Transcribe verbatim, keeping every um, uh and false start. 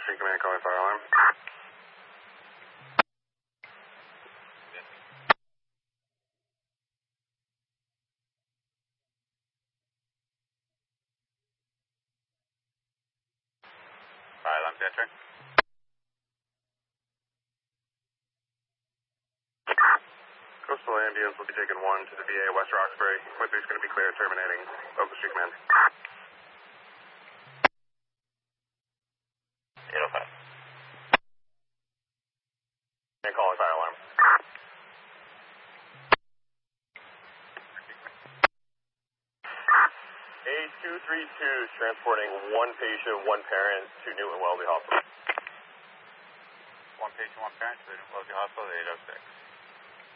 Street Command calling fire alarm. Fire alarm center. Coastal ambulance will be taking one to the V A West Roxbury. four three is going to be clear, terminating Oakland Street Command. eight oh five. And calling fire alarm. A two three two is transporting one patient, one parent to Newton Welby Hospital. One patient, one parent to Newton Welby Hospital, eight oh six.